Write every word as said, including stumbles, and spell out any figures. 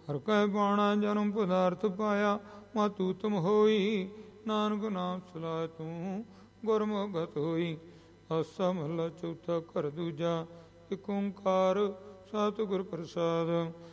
ਹਰ ਕੈ ਬਾਣਾ ਜਨਮ ਪਦਾਰਥ ਪਾਇਆ, ਮਾਤੂ ਤੁਮ ਹੋਈ। ਨਾਨਕ ਨਾਮ ਸਲਾਹ ਤੂੰ ਗੁਰਮੁਖਤ ਹੋਈ। ਆਸਾ ਮਹਲਾ ਚੌਥਾ ਘਰ ਦੂਜਾ। ਇਕ ਓੰਕਾਰ ਸਤਿਗੁਰ ਪ੍ਰਸਾਦ।